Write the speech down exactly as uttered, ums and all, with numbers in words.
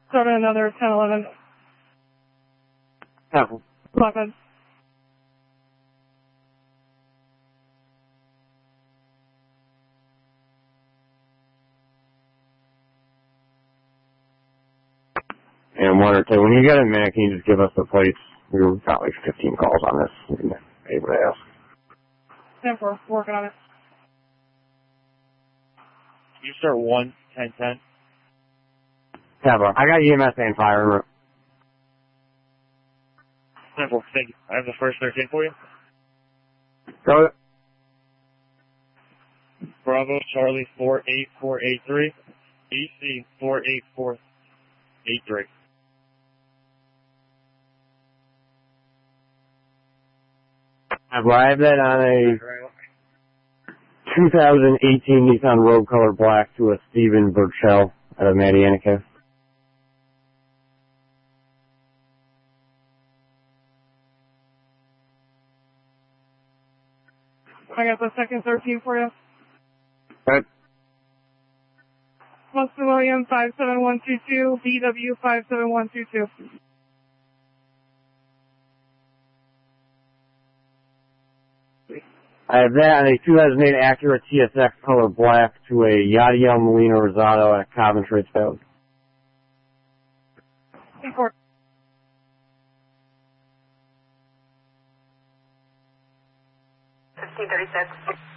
Start another ten eleven. Apple. eleven. And one or two. When you get a minute, can you just give us the plates? We've got like fifteen calls on this. Able to ask. ten four. Working on it. You start one, ten, ten. Pablo, I got E M S and fire. ten four, thank you. I have the first thirteen for you. Go. Bravo, Charlie, four eight four eight three. E C, four eight four eight three. Pablo, I have that on a two thousand eighteen Nissan Rogue Color Black to a Steven Burchell out of Madianica. I got the second thirteen for you. Right. Boston William five seven one two two, B W five seven one two two. I have that on a two thousand eight Acura T S X Color Black to a Yadiel Molina Rosado at Coventry Field. ten four. fifteen thirty-six.